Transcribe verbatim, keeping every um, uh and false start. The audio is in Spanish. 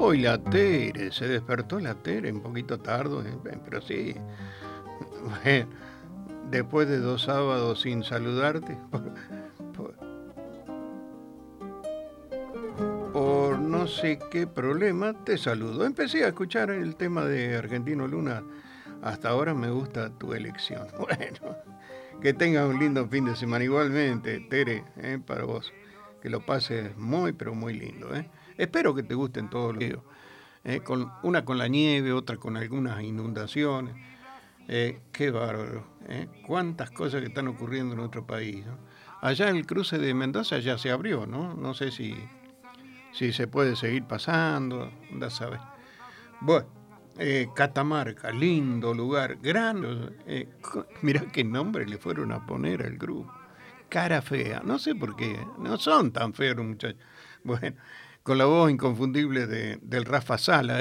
Hoy la Tere, se despertó la Tere un poquito tarde, eh, pero sí. Bueno, después de dos sábados sin saludarte, por, por- por no sé qué problema, te saludo. Empecé a escuchar el tema de Argentino Luna. Hasta ahora me gusta tu elección. Bueno, que tengas un lindo fin de semana igualmente, Tere, eh, para vos. Que lo pases muy, pero muy lindo. Eh. Espero que te gusten todos los videos. Eh, con, una con la nieve, otra con algunas inundaciones. Eh, qué bárbaro. Eh. Cuántas cosas que están ocurriendo en nuestro país, ¿no? Allá el cruce de Mendoza ya se abrió, ¿no? No sé si, si se puede seguir pasando, ya sabes. Bueno, eh, Catamarca, lindo lugar, gran. Eh, mirá qué nombre le fueron a poner al grupo. Cara fea, no sé por qué, no son tan feos los muchachos. Bueno, con la voz inconfundible de, del Rafa Sala.